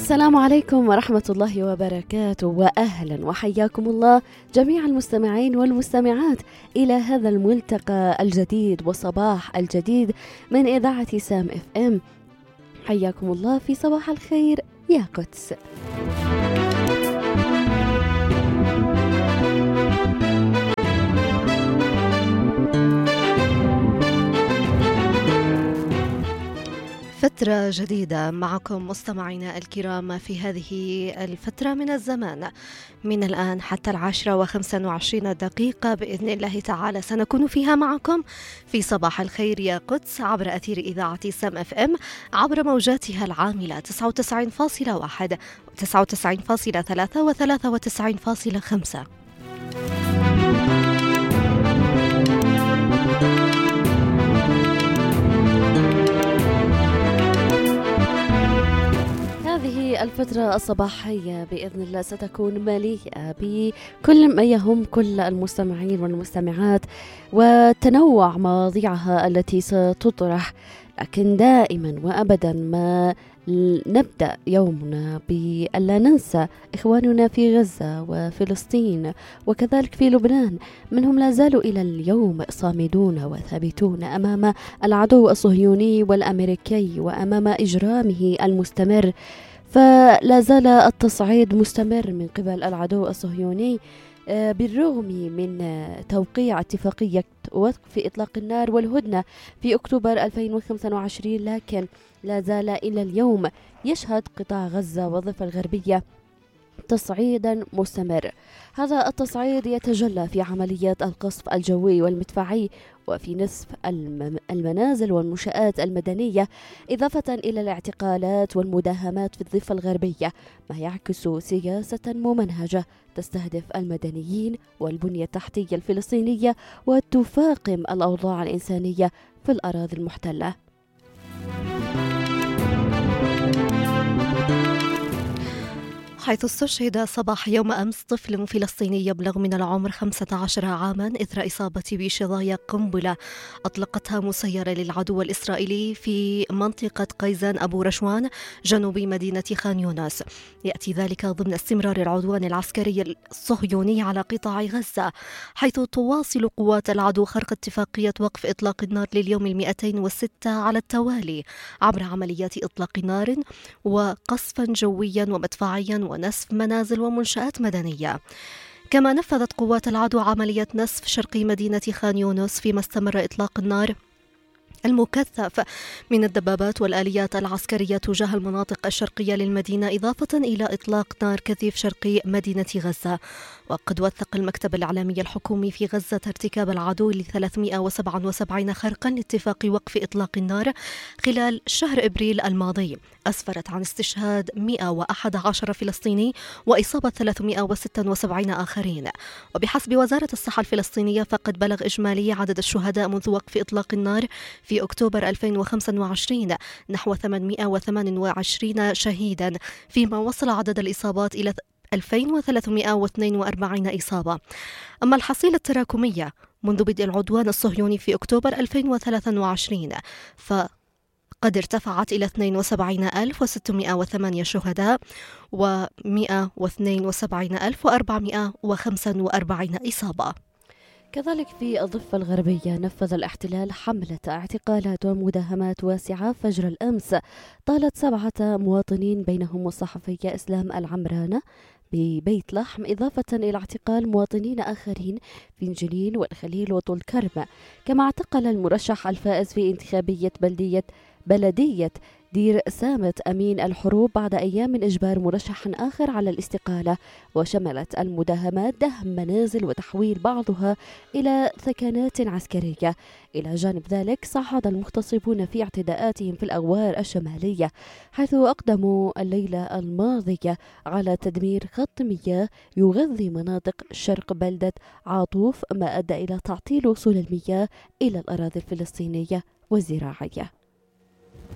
السلام عليكم ورحمة الله وبركاته، وأهلا وحياكم الله جميع المستمعين والمستمعات إلى هذا الملتقى الجديد والصباح الجديد من إذاعة سام اف ام. حياكم الله في صباح الخير يا قدس. فترة جديدة معكم مستمعينا الكرام في هذه الفترة من الزمان، من الآن حتى 10:25 بإذن الله تعالى سنكون فيها معكم في صباح الخير يا قدس عبر أثير إذاعة سام اف ام عبر موجاتها العاملة 99.1 و99.3 و93.5. هذه الفترة الصباحية بإذن الله ستكون مليئة بكل ما يهم كل المستمعين والمستمعات وتنوع مواضيعها التي ستطرح، لكن دائما وأبدا ما نبدأ يومنا بألا ننسى إخواننا في غزة وفلسطين وكذلك في لبنان، منهم لا زالوا إلى اليوم صامدون وثابتون أمام العدو الصهيوني والأمريكي وأمام إجرامه المستمر. فلا زال التصعيد مستمر من قبل العدو الصهيوني بالرغم من توقيع اتفاقية وقف إطلاق النار والهدنة في أكتوبر 2025، لكن لا زال إلى اليوم يشهد قطاع غزة والضفة الغربية تصعيدا مستمر. هذا التصعيد يتجلى في عمليات القصف الجوي والمدفعي وفي نصف المنازل والمنشآت المدنية، إضافة إلى الاعتقالات والمداهمات في الضفة الغربية، ما يعكس سياسة ممنهجة تستهدف المدنيين والبنية التحتية الفلسطينية وتفاقم الأوضاع الإنسانية في الأراضي المحتلة. حيث استشهد صباح يوم أمس طفل فلسطيني يبلغ من العمر 15 عاما إثر إصابته بشظايا قنبلة أطلقتها مسيرة للعدو الإسرائيلي في منطقة قيزان أبو رشوان جنوب مدينة خان يونس. يأتي ذلك ضمن استمرار العدوان العسكري الصهيوني على قطاع غزة، حيث تواصل قوات العدو خرق اتفاقية وقف إطلاق النار لليوم 206 على التوالي عبر عمليات إطلاق نار وقصفا جويا ومدفعيا ونسف منازل ومنشآت مدنية. كما نفذت قوات العدو عملية نسف شرقي مدينة خان يونس، فيما استمر إطلاق النار المكثف من الدبابات والآليات العسكرية تجاه المناطق الشرقية للمدينة، إضافة إلى إطلاق نار كثيف شرقي مدينة غزة. وقد وثق المكتب الإعلامي الحكومي في غزة ارتكاب العدو ل 377 خرقا لاتفاق وقف إطلاق النار خلال شهر إبريل الماضي، أسفرت عن استشهاد 111 فلسطيني وإصابة 376 آخرين. وبحسب وزارة الصحة الفلسطينية فقد بلغ إجمالي عدد الشهداء منذ وقف إطلاق النار في أكتوبر 2025 نحو 828 شهيدا، فيما وصل عدد الإصابات إلى 2342 إصابة. أما الحصيلة التراكمية منذ بدء العدوان الصهيوني في أكتوبر 2023 فقد ارتفعت إلى 72608 شهداء و172445 إصابة. كذلك في الضفة الغربية نفذ الاحتلال حملة اعتقالات ومداهمات واسعة فجر الأمس طالت 7 مواطنين بينهم الصحفية إسلام العمرانة ببيت لحم، إضافة إلى اعتقال مواطنين آخرين في جنين والخليل وطول كرم. كما اعتقل المرشح الفائز في انتخابية بلدية دير سامت أمين الحروب بعد أيام من إجبار مرشح آخر على الاستقالة. وشملت المداهمات دهم منازل وتحويل بعضها إلى ثكنات عسكرية. إلى جانب ذلك صعد المغتصبون في اعتداءاتهم في الأغوار الشمالية، حيث أقدموا الليلة الماضية على تدمير خط مياه يغذي مناطق شرق بلدة عاطوف، ما أدى إلى تعطيل وصول المياه إلى الأراضي الفلسطينية والزراعية.